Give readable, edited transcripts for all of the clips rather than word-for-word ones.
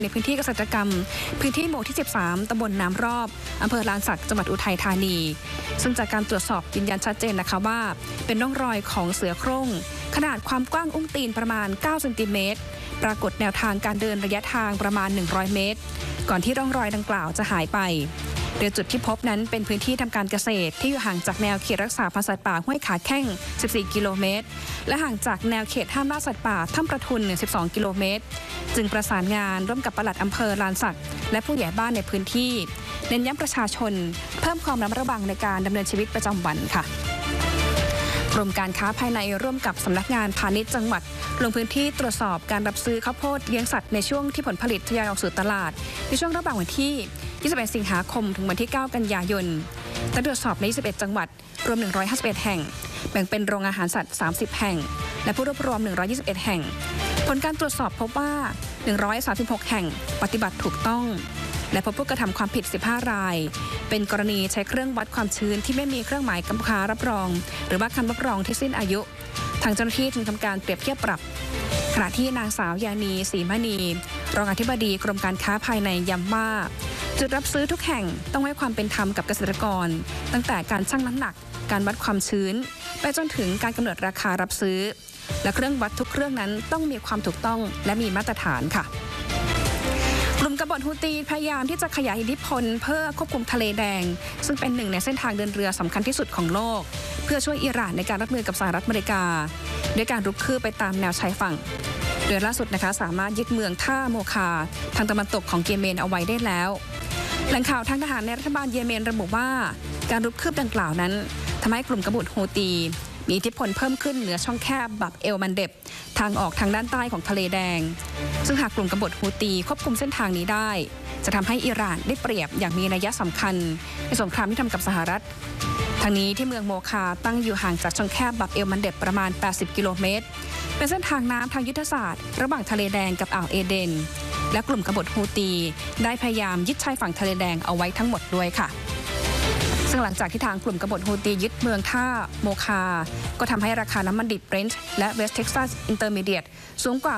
ในพื้นที่เกษตรกรรมพื้นที่หมู่ที่ 13 ตำบลน้ำรอบอำเภอลานสักจังหวัดอุทัยธานีซึ่งจากการตรวจสอบยืนยันชัดเจนนะคะว่าเป็นร่องรอยของเสือโคร่งขนาดความกว้างอุ้งตีนประมาณ9 เซนติเมตรปรากฏแนวทางการเดินระยะทางประมาณ100 เมตรก่อนที่ร่องรอยดังกล่าวจะหายไปโดยจุดที่พบนั้นเป็นพื้นที่ทำการเกษตรที่อยู่ห่างจากแนวเขตรักษาพันธุ์สัตว์ป่าห้วยขาแข้ง14 กิโลเมตรและห่างจากแนวเขตห้ามล่าสัตว์ป่าถ้ำประทุน12 กิโลเมตรจึงประสานงานร่วมกับปลัดอำเภอลานสักและผู้ใหญ่บ้านในพื้นที่เน้นย้ำประชาชนเพิ่มความระมัดระวังในการดำเนินชีวิตประจำวันค่ะกรมการค้าภายในร่วมกับสำนักงานพาณิชย์จังหวัดลงพื้นที่ตรวจสอบการรับซื้อข้าวโพดเลี้ยงสัตว์ในช่วงที่ผลผลิตทยอยออกสู่ตลาดในช่วงระหว่างวันที่21 สิงหาคมถึงวันที่ 9 กันยายนตรวจสอบใน21 จังหวัดรวม151 แห่งแบ่งเป็นโรงอาหารสัตว์30 แห่งและผู้รวบรวม121 แห่งผลการตรวจสอบพบว่า136 แห่งปฏิบัติถูกต้องและพบผู้กระทำความผิด15 รายเป็นกรณีใช้เครื่องวัดความชื้นที่ไม่มีเครื่องหมายกำค้ารับรองหรือว่าคำรับรองที่สิ้นอายุทางเจ้าหน้าที่จึงทำการเปรียบเทียบปรับขณะที่นางสาวยานีศรีมณีรองอธิบดีกรมการค้าภายในย้ำว่าจุดรับซื้อทุกแห่งต้องให้ความเป็นธรรมกับเกษตรกรตั้งแต่การชั่งน้ำหนักการวัดความชื้นไปจนถึงการกำหนดราคารับซื้อและเครื่องวัดทุกเครื่องนั้นต้องมีความถูกต้องและมีมาตรฐานค่ะกลุ่มกบฏฮูตีพยายามที่จะขยายอิทธิพลเพื่อควบคุมทะเลแดงซึ่งเป็นหนึ่งในเส้นทางเดินเรือสำคัญที่สุดของโลกเพื่อช่วยอิหร่านในการรับมือกับสหรัฐอเมริกาด้วยการรุกคืบไปตามแนวชายฝั่งโดยล่าสุดนะคะสามารถยึดเมืองท่าโมคาทางตะวันตกของเยเมนเอาไว้ได้แล้วแหล่งข่าวทางทหารในรัฐบาลเยเมนระบุว่าการรุกคืบดังกล่าวนั้นทำให้กลุ่มกบฏฮูตีมีอิทธิพลเพิ่มขึ้นเหนือช่องแคบบับเอลมันเดบทางออกทางด้านใต้ของทะเลแดงซึ่งหากกลุ่มกบฏฮูตีควบคุมเส้นทางนี้ได้จะทำให้อิหร่านได้เปรียบอย่างมีนัยสำคัญในสงครามที่ทำกับสหรัฐทางนี้ที่เมืองโมคาตั้งอยู่ห่างจากช่องแคบบับเอลมันเดบประมาณ80 กิโลเมตรเป็นเส้นทางน้ำทางยุทธศาสตร์ระหว่างทะเลแดงกับอ่าวเอเดนและกลุ่มกบฏฮูตีได้พยายามยึดชายฝั่งทะเลแดงเอาไว้ทั้งหมดด้วยค่ะซึ่งหลังจากที่ทางกลุ่มกบฏฮูตียึดเมืองท่าโมคาก็ทำให้ราคาน้ำมันดิบเบรนท์และเวสต์เท็กซัสอินเตอร์มีเดียตสูงกว่า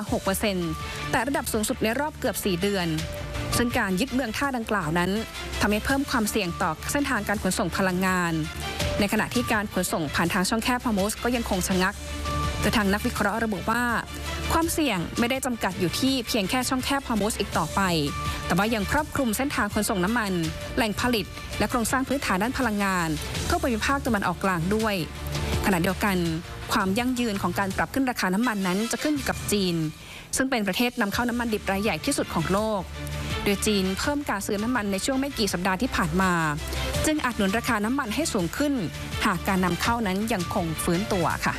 6% แต่ระดับสูงสุดในรอบเกือบ4 เดือนซึ่งการยึดเมืองท่าดังกล่าวนั้นทำให้เพิ่มความเสี่ยงต่อเส้นทางการขนส่งพลังงานในขณะที่การขนส่งผ่านทางช่องแคบฮอร์มุซก็ยังคงชะงักโดยทางนักวิเคราะห์ระบุว่าความเสี่ยงไม่ได้จำกัดอยู่ที่เพียงแค่ช่องแคบฮอร์มุซอีกต่อไปแต่ว่ายังครอบคลุมเส้นทางขนส่งน้ำมันแหล่งผลิตและโครงสร้างพื้นฐานด้านพลังงานทั่วภูมิภาคตะวันออกกลางด้วยขณะเดียวกันความยั่งยืนของการปรับขึ้นราคาน้ำมันนั้นจะขึ้นอยู่กับจีนซึ่งเป็นประเทศนำเข้าน้ำมันดิบรายใหญ่ที่สุดของโลกโดยจีนเพิ่มการซื้อน้ำมันในช่วงไม่กี่สัปดาห์ที่ผ่านมาจึงอาจหนุนราคาน้ำมันให้สูงขึ้นหากการนำเข้านั้นยังคงฟื้นตัวค่ะ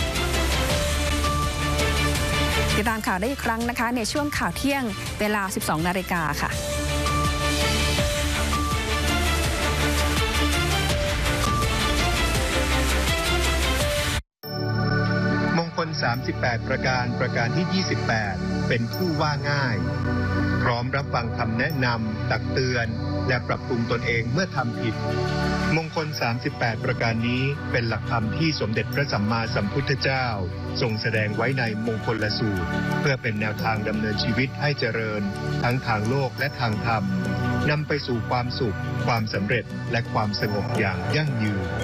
ติดตามข่าวได้อีกครั้งนะคะในช่วงข่าวเที่ยงเวลา 12 นาฬิกาค่ะมงคล38 ประการที่ 28 เป็นผู้ว่าง่ายพร้อมรับฟังคำแนะนำตักเตือนและปรับปรุงตนเองเมื่อทำผิดมงคล38 ประการนี้เป็นหลักธรรมที่สมเด็จพระสัมมาสัมพุทธเจ้าทรงแสดงไว้ในมงคลสูตรเพื่อเป็นแนวทางดำเนินชีวิตให้เจริญทั้งทางโลกและทางธรรมนำไปสู่ความสุขความสำเร็จและความสงบอย่างยั่งยืน